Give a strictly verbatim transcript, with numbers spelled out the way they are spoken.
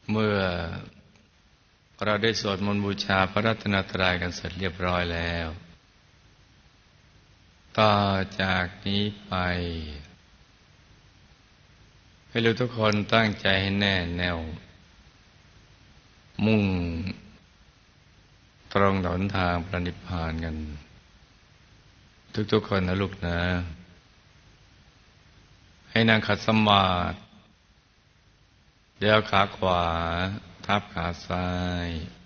เมื่อเราได้สวดมนต์บูชาพระรัตนตรัยกันเสร็จเรียบร้อยแล้วต่อจากนี้ไปให้เราทุกคนตั้งใจให้แน่แน่วมุ่งตรงหนทางพระนิพพานกันทุกๆคนนะลูกนะให้นั่งขัดสมาธิเดี๋ยวขาขวาทับขาซ้าย